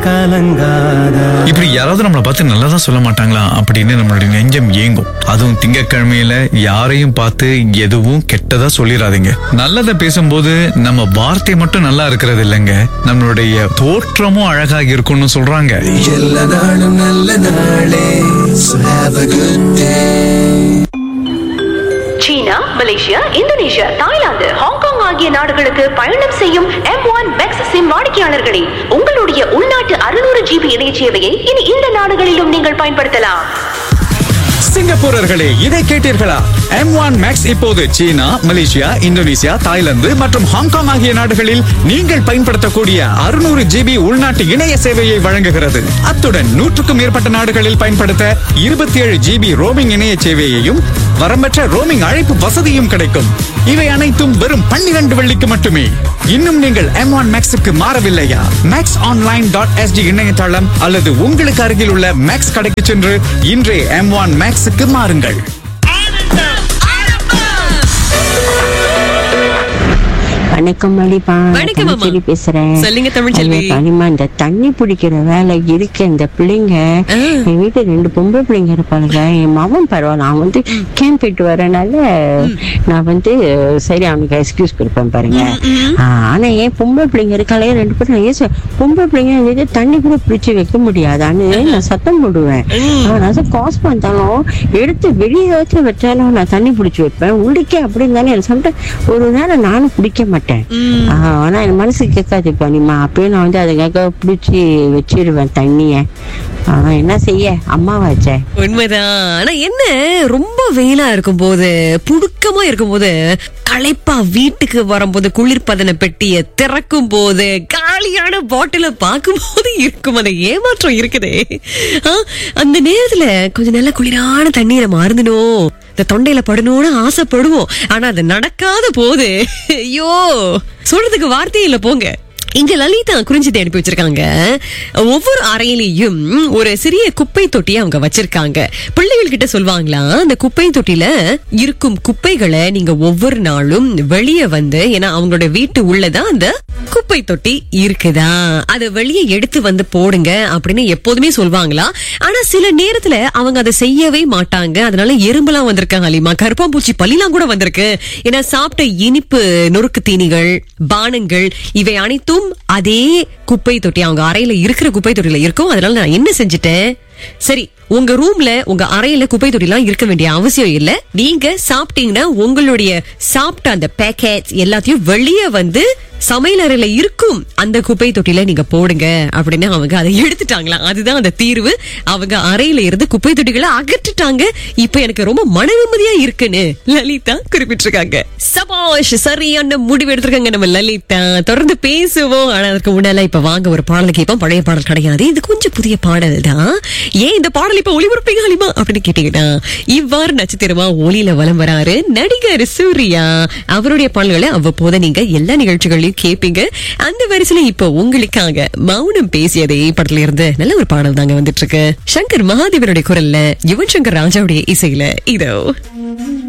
இப்படி யாராவது நம்மளை பார்த்து நல்லதான் சொல்ல மாட்டாங்களா அப்படின்னு நம்மளுடைய நெஞ்சம் ஏங்கும். அதுவும் திங்கட்கிழமையில யாரையும் பார்த்து எதுவும் கெட்டதா சொல்லிடாதீங்க. நல்லதை பேசும்போது நம்ம வார்த்தை மட்டும் நல்லா இருக்கிறது இல்லைங்க, நம்மளுடைய தோற்றமும் அழகாக இருக்கும்னு சொல்றாங்க. எல்லா நாளும் நல்ல நாளே. So have a good day. China, Malaysia, Indonesia, Thailand, Hong Kong ஆகிய நாடுகளுக்கு பயணம் செய்யும் M1 Max சிம் வாடிக்கையாளர்களே, உங்களுடைய உள்நாட்டு 600 GB இணைய சேவையை இனி இந்த நாடுகளிலும் நீங்கள் பயன்படுத்தலாம். சிங்கப்பூரர்களே, இதை கேட்டீர்களா? M1 Max இப்போது சீனா, மலேசியா, இந்தோனேசியா, தாய்லாந்து மற்றும் ஹாங்காங் ஆகிய நாடுகளில் நீங்கள் பயன்படுத்தக்கூடிய 600 GB உள்நாட்டு இணைய சேவையை வழங்குகிறது. அத்துடன் 100க்கும் மேற்பட்ட நாடுகளில் பயன்படுத்த 27 GB ரோமிங் இணைய சேவையையும் வரம்பற்ற ரோமிங் அழைப்பு வசதியும் கிடைக்கும். இவை அனைத்தும் வெறும் 12 வெள்ளிக்கு மட்டுமே. இன்னும் நீங்கள் M1 Maxக்கு மாறவில்லையா? maxonline.sg இணையதளம் அல்லது உங்களுக்கு அருகில் உள்ள மேக்ஸ் கடைக்கு சென்று இன்றே M1 Maxக்கு மாறுங்கள். வணக்கம் மலிபா, தமிழ்ச்செல்வி பேசுறேன். சொல்லுங்க தமிழ்ச்செல்வி. கனிமா, இந்த தண்ணி பிடிக்கிற வேலை இருக்கு. இந்த பிள்ளைங்க, என் வீட்டுல 2 பொம்பளை பிள்ளைங்க இருப்பாங்க. என் மகன் பரவாயில்ல, நான் வந்து கேம்ப் போயிட்டு வரனால நான் வந்து சரி அவனுக்கு எக்ஸ்கியூஸ் கொடுப்பேன் பாருங்க. ஆனா ஏன் பொம்பளை பிள்ளைங்க இருக்காளே 2 பேரும், பொம்பளை பிள்ளைங்க தண்ணி கூட பிடிச்சு வைக்க முடியாதான்னு நான் சத்தம் போடுவேன். நான் காசு பார்த்தாலும் எடுத்து வெளியே வச்சாலும் நான் தண்ணி பிடிச்சி வைப்பேன். உள்ளிக்கே அப்படி இருந்தாலும் எனக்கு சொல்லிட்டு ஒரு நேரம் நானும் பிடிக்க மாட்டேன். ஆனா என் மனசு கேட்காது பண்ணிமா. அப்பயே நான் வந்து அதுக்காக பிடிச்சி வச்சிருவேன் தண்ணிய. என்ன செய்ய, அம்மாவாச்சே. உண்மைதான். ஆனா என்ன, ரொம்ப வெயிலா இருக்கும் போது, புடுக்கமா இருக்கும் போது, களைப்பா வீட்டுக்கு வரும்போது குளிர்பதன பெட்டிய திறக்கும் போது காலியான பாட்டில பார்க்கும் போது இருக்கும் அந்த ஏமாற்றம் இருக்குதே. அந்த நேரத்துல கொஞ்சம் நல்ல குளிரான தண்ணீரை மாறுந்தணும், இந்த தொண்டையில படணும்னு ஆசைப்படுவோம். ஆனா அது நடக்காத போது ஐயோ சொல்றதுக்கு வார்த்தையே இல்ல போங்க. இங்க லலிதா குறிஞ்சி அனுப்பி வச்சிருக்காங்க. ஒவ்வொரு அறையிலையும் ஒரு சிறிய குப்பை தொட்டியை அவங்க வச்சிருக்காங்க. பிள்ளைகள் கிட்ட சொல்வாங்களா, அந்த குப்பை தொட்டில இருக்கும் குப்பைகளை நீங்க ஒவ்வொரு நாளும் வெளியே வந்து, ஏன்னா அவங்களோட வீட்டு உள்ளதான் அந்த குப்பை தொட்டி இருக்குதா, அதை வெளியே எடுத்து வந்து போடுங்க அப்படின்னு எப்போதுமே சொல்வாங்களா. ஆனா சில நேரத்துல அவங்க அதை செய்யவே மாட்டாங்க. அதனால எறும்பெல்லாம் வந்திருக்காங்க அலிமா, கருப்பாம்பூச்சி பள்ளிலாம் கூட வந்திருக்கு. ஏன்னா சாப்பிட்ட இனிப்பு நொறுக்கு தீனிகள், பானங்கள் இவை அனைத்தும் அதே குப்பை தொட்டி அவங்க அறையில இருக்கிற குப்பை தொட்டில இருக்கும். அதனால நான் என்ன செஞ்சுட்டேன், சரி உங்க ரூம்ல உங்க அறையில குப்பை தொட்டிலாம் இருக்க வேண்டிய அவசியம் இல்ல, நீங்க சாப்பிட்டீங்கன்னா உங்களுடைய சாப்பிட்ட அந்த பேக்கெட் எல்லாத்தையும் வெளியே வந்து சமையல் அறையில இருக்கும் அந்த குப்பை தொட்டில நீங்க போடுங்க அப்படின்னு அவங்க அதை எடுத்துட்டாங்களாம். அதுதான் அந்த தீர்வு. அவங்க அறையில இருந்து குப்பை தொட்டிகளை அகற்றிட்டாங்க. இப்ப எனக்கு ரொம்ப மன நிம்மதியா இருக்குன்னு லலிதா குறிப்பிட்டிருக்காங்க. சபாஷ், சரியான முடிவு எடுத்திருக்காங்க நம்ம லலிதா. தொடர்ந்து பேசுவோம். ஆனா அதுக்கு முன்னால இப்ப வாங்க ஒரு பாடல் கேட்போம். பழைய பாடல் கிடையாது, இது கொஞ்சம் புதிய பாடல் தான். ஏன் இந்த பாடல் இப்ப ஒளிபரப்பீங்க அலிமா அப்படின்னு கேட்டீங்கன்னா, இவ்வாறு நட்சத்திரமா ஒளியில வலம் வராரு நடிகர் சூர்யா. அவருடைய பாடல்களை அவ்வப்போது நீங்க எல்லா நிகழ்ச்சிகளையும் கேப்பீங்க. அந்த வரிசையில இப்ப உங்களுக்காக மௌனம் பேசியதே படத்துல இருந்து நல்ல ஒரு பாடல் தாங்க வந்துட்டு இருக்கு. சங்கர் மகாதேவனுடைய குரல்ல, யுவன் சங்கர் ராஜாவுடைய இசையில இதோ.